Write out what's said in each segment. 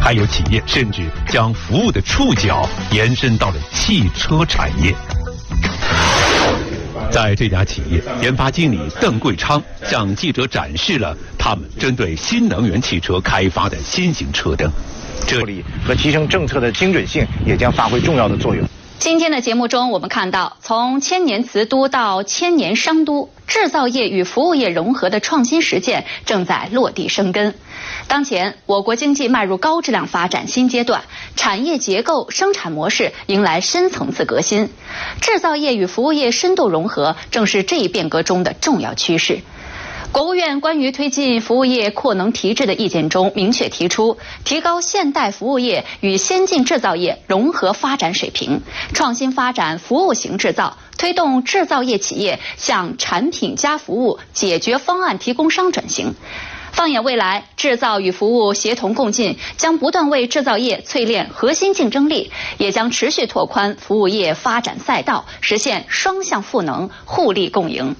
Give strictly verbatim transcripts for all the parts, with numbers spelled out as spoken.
还有企业甚至将服务的触角延伸到了汽车产业。在这家企业，研发经理邓贵昌向记者展示了他们针对新能源汽车开发的新型车灯。 这里和提升政策的精准性也将发挥重要的作用。 今天的节目中，我们看到从千年瓷都到千年商都，制造业与服务业融合的创新实践正在落地生根。当前，我国经济迈入高质量发展新阶段，产业结构、生产模式迎来深层次革新，制造业与服务业深度融合正是这一变革中的重要趋势。国务院关于推进服务业扩能提质的意见中明确提出，提高现代服务业与先进制造业融合发展水平，创新发展服务型制造，推动制造业企业向产品加服务解决方案提供商转型。放眼未来，制造与服务协同共进，将不断为制造业淬炼核心竞争力，也将持续拓宽服务业发展赛道，实现双向赋能、互利共赢。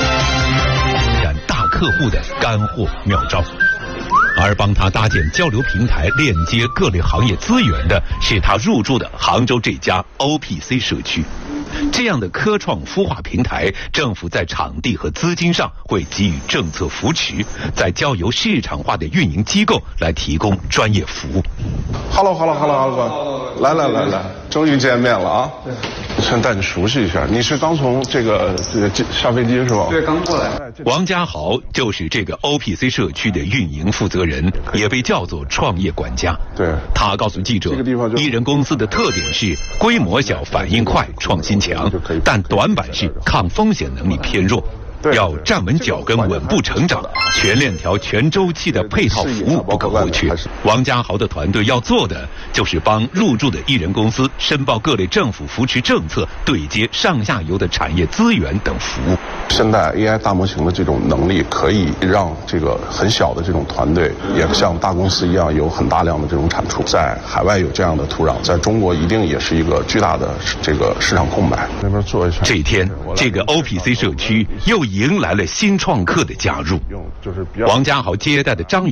大客户的干货妙招，而帮他搭建交流平台、链接各类行业资源的是他入驻的杭州这家 O P C 社区。这样的科创孵化平台，政府在场地和资金上会给予政策扶持，再交由市场化的运营机构来提供专业服务。 Hello Hello Hello Hello， 来来来来，终于见面了啊！先带你熟悉一下，你是刚从这个这个下飞机是吧？ 对，刚过来。 王家豪就是这个 O P C 社区的运营负责人，也被叫做创业管家。 对， 他告诉记者，艺人公司的特点是规模小、反应快、创新强，但短板是抗风险能力偏弱。要站稳脚跟、稳步成长，全链条、全周期的配套服务不可或缺。王家豪的团队要做的就是帮入驻的艺人公司申报各类政府扶持政策，对接上下游的产业资源等服务。 现在 A I 大模型的这种能力，可以让这个很小的这种团队，也像大公司一样有很大量的这种产出。在海外有这样的土壤，在中国一定也是一个巨大的这个市场空白。那边做一下。 这一天，这个 O P C 社区又迎来了新创客的加入。王家豪接待的张